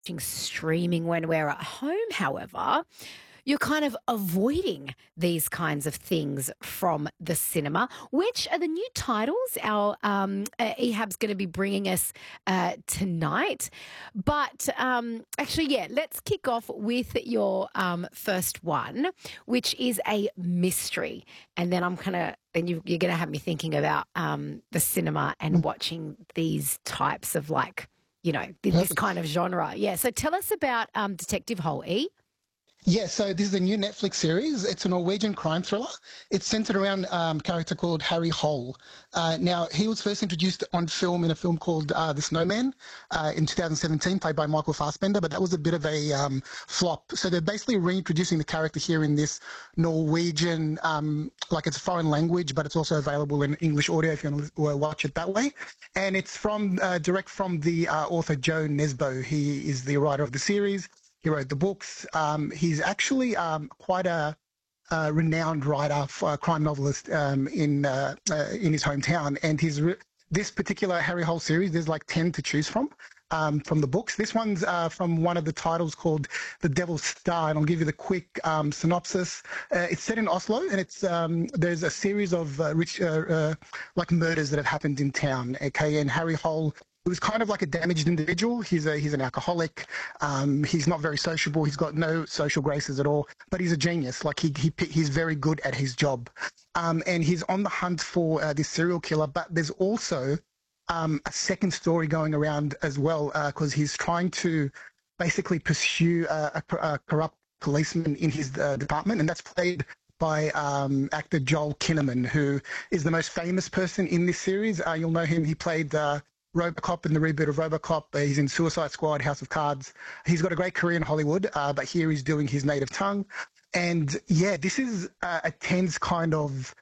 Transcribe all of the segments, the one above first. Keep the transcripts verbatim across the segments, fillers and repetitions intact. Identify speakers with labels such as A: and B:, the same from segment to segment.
A: streaming when we're at home, however, you're kind of avoiding these kinds of things from the cinema. Which are the new titles our um, uh, Ehab's going to be bringing us uh, tonight? But um, actually, yeah, let's kick off with your um, first one, which is a mystery. And then I'm kind of, then you, you're going to have me thinking about um, the cinema and watching these types of like, you know, this kind of genre. Yeah. So tell us about um, Detective Hole, E.
B: Yeah, so this is a new Netflix series. It's a Norwegian crime thriller. It's centered around um, a character called Harry Hole. Uh, now, he was first introduced on film in a film called uh, The Snowman uh, in two thousand seventeen, played by Michael Fassbender, but that was a bit of a um, flop. So they're basically reintroducing the character here in this Norwegian, um, like it's a foreign language, but it's also available in English audio if you want to watch it that way. And it's from uh, direct from the uh, author Joe Nesbo. He is the writer of the series. He wrote the books. Um, he's actually um, quite a, a renowned writer, for a crime novelist um, in uh, uh, in his hometown. And his re- this particular Harry Hole series, there's like ten to choose from um, from the books. This one's uh, from one of the titles called The Devil's Star, and I'll give you the quick um, synopsis. Uh, it's set in Oslo, and it's um, there's a series of uh, rich uh, uh, like murders that have happened in town. Okay, and Harry Hole. He was kind of like a damaged individual. He's a he's an alcoholic. Um, he's not very sociable. He's got no social graces at all. But he's a genius. Like he, he he's very good at his job. Um, and he's on the hunt for uh, this serial killer. But there's also um, a second story going around as well because uh, he's trying to basically pursue a, a, a corrupt policeman in his uh, department, and that's played by um, actor Joel Kinnaman, who is the most famous person in this series. Uh, you'll know him. He played. Uh, RoboCop in the reboot of RoboCop. Uh, he's in Suicide Squad, House of Cards. He's got a great career in Hollywood, uh, but here he's doing his native tongue. And yeah, this is uh, a tense kind of,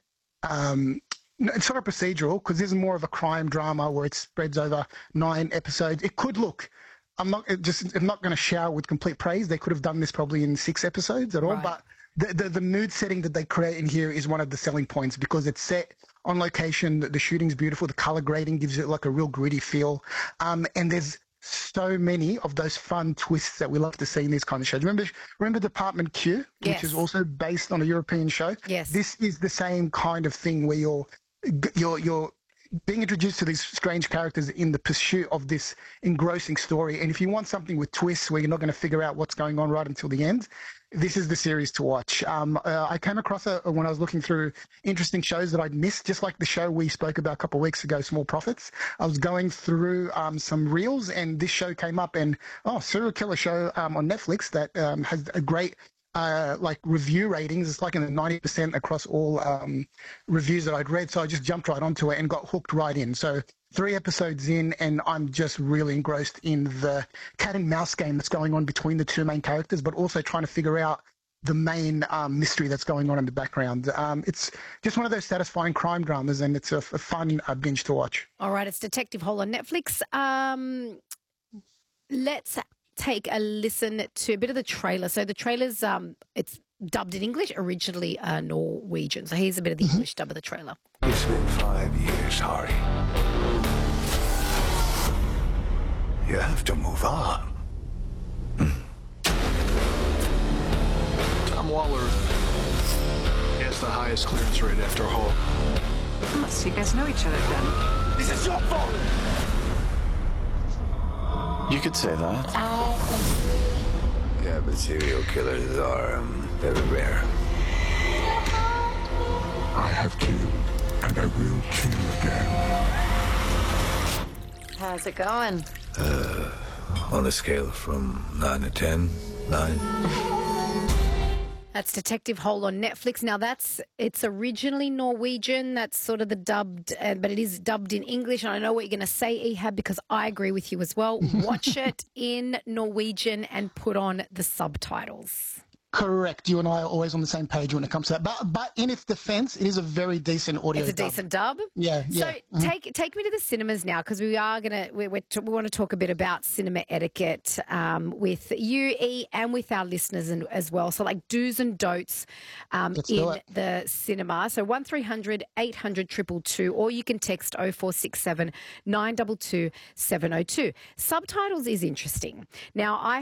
B: um, it's not a procedural because this is more of a crime drama where it spreads over nine episodes. It could look, I'm not it just, I'm not going to shower with complete praise. They could have done this probably in six episodes at all,
A: Right.
B: but the, the the mood setting that they create in here is one of the selling points because it's set on location. The, the shooting's beautiful. The color grading gives it like a real gritty feel. Um, and there's so many of those fun twists that we love to see in these kind of shows. Remember, remember Department Q,
A: Yes.
B: which is also based on a European show.
A: Yes.
B: This is the same kind of thing where you're you're you're being introduced to these strange characters in the pursuit of this engrossing story. And if you want something with twists where you're not going to figure out what's going on right until the end, this is the series to watch. Um, uh, I came across it when I was looking through interesting shows that I'd missed, just like the show we spoke about a couple of weeks ago, Small Profits. I was going through um, some reels and this show came up and, oh, serial killer show um, on Netflix that um, has a great uh, like review ratings. It's like in the ninety percent across all um, reviews that I'd read. So I just jumped right onto it and got hooked right in. So three episodes in and I'm just really engrossed in the cat and mouse game that's going on between the two main characters, but also trying to figure out the main um, mystery that's going on in the background. Um, it's just one of those satisfying crime dramas and it's a, a fun uh, binge to watch.
A: All right, it's Detective Hole on Netflix. Um, let's take a listen to a bit of the trailer. So the trailer's um, it's dubbed in English, originally uh, Norwegian. So here's a bit of the English dub of the trailer.
C: It's been five years, Harry. You have to move on.
D: Tom Waller has the highest clearance rate after Hall.
E: Oh, so you guys know each other then?
C: This is your fault!
F: You could say that.
C: Yeah, but serial killers are um, very rare.
G: I have killed, and I will kill again.
E: How's it going?
C: Uh, on a scale from nine to ten, nine.
A: That's Detective Hole on Netflix. Now that's, it's originally Norwegian. That's sort of the dubbed, uh, but it is dubbed in English. And I know what you're going to say, Ehab, because I agree with you as well. Watch it in Norwegian and put on the subtitles.
B: Correct. You and I are always on the same page when it comes to that. But but in its defence, it is a very decent audio.
A: It's a
B: dub.
A: decent dub.
B: Yeah, yeah.
A: So
B: Mhm.
A: take take me to the cinemas now, because we are gonna we we we want to talk a bit about cinema etiquette um, with you, E, and with our listeners and, as well. So like do's and don'ts um,
B: Let's do
A: in
B: it.
A: the cinema. So one three hundred eight hundred two two two, or you can text oh four six seven nine two two seven oh two. Subtitles is interesting. Now I